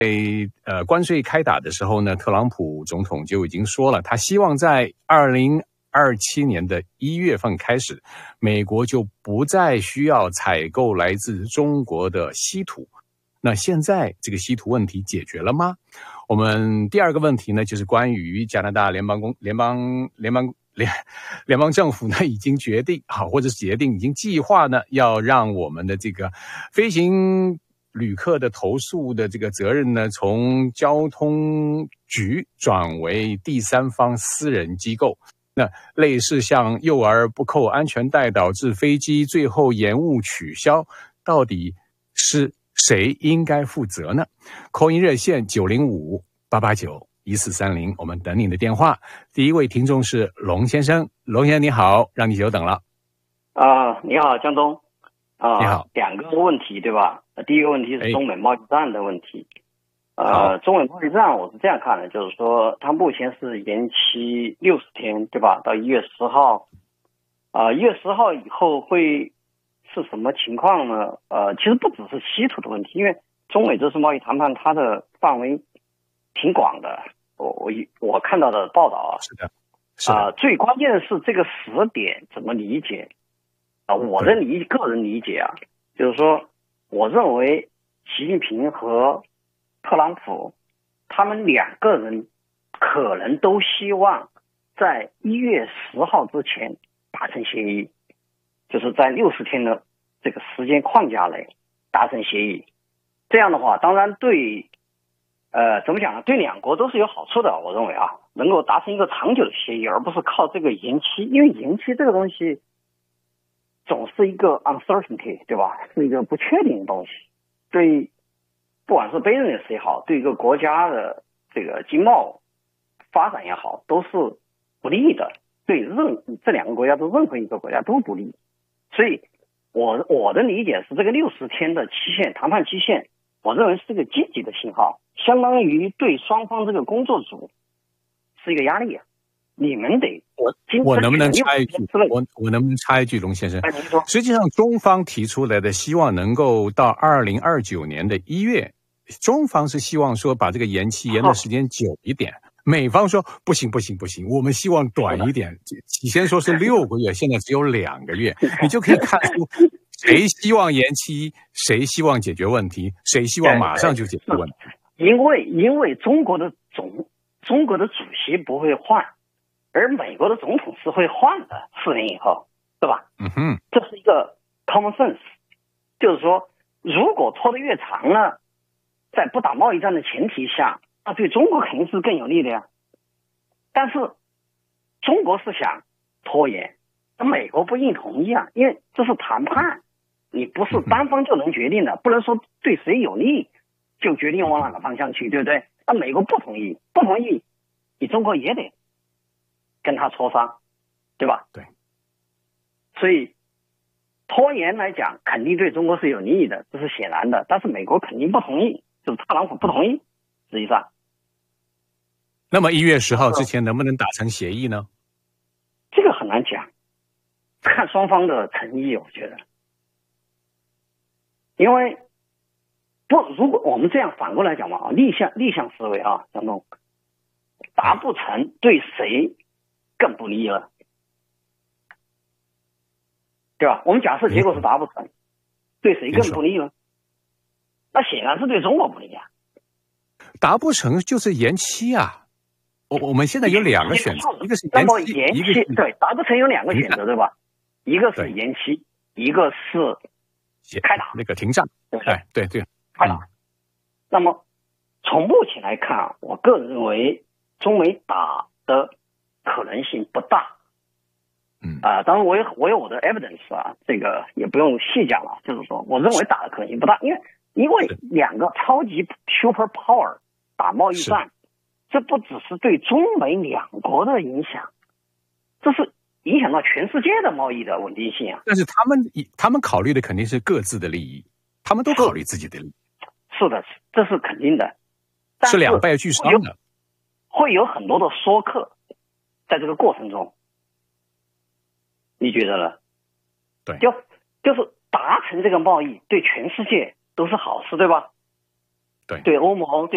关税开打的时候呢，特朗普总统就已经说了，他希望在2027年的1月份开始，美国就不再需要采购来自中国的稀土。那现在这个稀土问题解决了吗？我们第二个问题呢，就是关于加拿大联邦政府呢已经决定或者是决定已经计划呢，要让我们的这个飞行旅客的投诉的这个责任呢，从交通局转为第三方私人机构。那类似像幼儿不扣安全带导致飞机最后延误取消，到底是谁应该负责呢？call in热线905-889-1430，我们等您的电话。第一位听众是龙先生，龙先生你好，让你久等了。 你好，江东。 你好。 两个问题对吧？第一个问题是中美贸易战的问题。中美贸易战我是这样看的，就是说它目前是延期60天对吧？到1月10号。1月10号以后会是什么情况呢？其实不只是稀土的问题，因为中美这次贸易谈判它的范围挺广的。我看到的报道是的。 最关键的是这个时点怎么理解。我的个人理解就是说，我认为习近平和特朗普他们两个人可能都希望在1月10号之前达成协议，就是在60天的这个时间框架内达成协议。这样的话，当然对怎么讲呢？对两国都是有好处的。我认为能够达成一个长久的协议，而不是靠这个延期。因为延期这个东西总是一个 uncertainty 对吧？是一个不确定的东西，对不管是 business 也好，对一个国家的这个经贸发展也好，都是不利的，对这两个国家都任何一个国家都不利。所以我的理解是，这个60天的期限，谈判期限，我认为是个积极的信号，相当于对双方这个工作组是一个压力你们得我能不能插一句？我能不能插一句，龙先生？实际上，中方提出来的希望能够到2029年的1月，中方是希望说把这个延期延的时间久一点。美方说不行，我们希望短一点。起先说是6个月，现在只有2个月，你就可以看出谁希望延期，谁希望解决问题，谁希望马上就解决问题。 因为中国的主席不会换。而美国的总统是会换的，4年以后，对吧？这是一个 common sense， 就是说，如果拖得越长呢，在不打贸易战的前提下，那对中国肯定是更有利的呀。但是中国是想拖延，那美国不一定同意因为这是谈判，你不是单方就能决定的，不能说对谁有利就决定往哪个方向去，对不对？那美国不同意，你中国也得跟他磋商，对吧？ 对。 所以拖延来讲，肯定对中国是有利的，这是显然的。但是美国肯定不同意，就是特朗普不同意。实际上， 那么1月10号之前能不能达成协议呢？ 这个很难讲，看双方的诚意，我觉得。因为如果我们这样反过来讲嘛，逆向思维张东，达不成对谁更不利了，对吧？我们假设结果是达不成，对谁更不利了？那显然是对中国不利达不成就是延期我们现在有2个选择，一个是延期， 对，达不成有2个选择，对吧？一个是延期，一个是开打， 那个停战。对， 开打。那么从目前来看我个人认为中美打的可能性不大。当然我有我的 evidence 这个也不用细讲了，就是说我认为打的可能性不大，因为2个超级 super power 打贸易战，这不只是对中美2国的影响，这是影响到全世界的贸易的稳定性但是他们考虑的肯定是各自的利益，他们都考虑自己的利益。 是的，这是肯定的。 是两败俱伤的， 会有很多的说客在这个过程中，你觉得呢？ 对， 就是达成这个贸易对全世界都是好事，对吧？ 对， 对欧盟对